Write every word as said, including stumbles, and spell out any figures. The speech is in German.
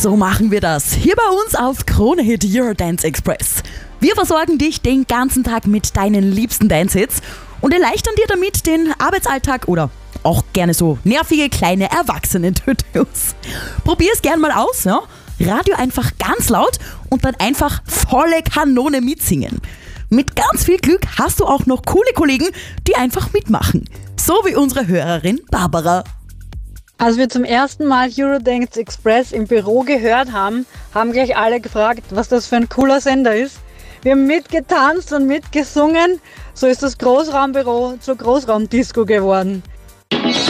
So machen wir das hier bei uns auf Krone Hit Eurodance Express. Wir versorgen dich den ganzen Tag mit deinen liebsten Dance-Hits und erleichtern dir damit den Arbeitsalltag oder auch gerne so nervige kleine Erwachsenen-Tutus. Probier es gern mal aus, ja? Radio einfach ganz laut und dann einfach volle Kanone mitsingen. Mit ganz viel Glück hast du auch noch coole Kollegen, die einfach mitmachen. So wie unsere Hörerin Barbara. Als wir zum ersten Mal Eurodance Express im Büro gehört haben, haben gleich alle gefragt, was das für ein cooler Sender ist. Wir haben mitgetanzt und mitgesungen, so ist das Großraumbüro zur Großraumdisco geworden.